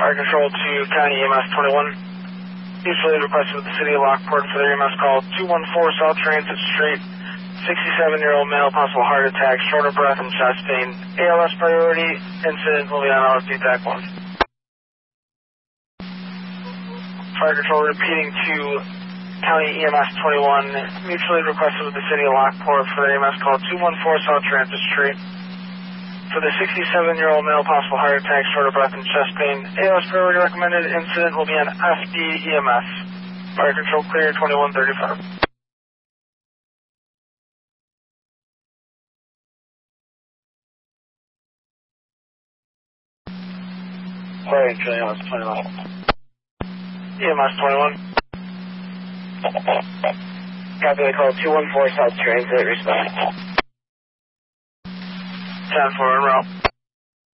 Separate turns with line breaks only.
Fire Control to County EMS 21. Mutually requested with the City of Lockport for their EMS call 214 South Transit Street. 67-year-old male, possible heart attack, short of breath and chest pain. ALS priority, incident will be on RFD TAC 1. Fire Control repeating to County EMS 21. Mutually requested with the City of Lockport for their EMS call 214 South Transit Street. For the 67-year-old male, possible heart attack, short of breath and chest pain. ALS priority recommended, incident will be on FD EMS. Fire Control clear 2135. Fire Control EMS 21. EMS 21. Copy the call 214 South Transit, respect. 10-4 en route.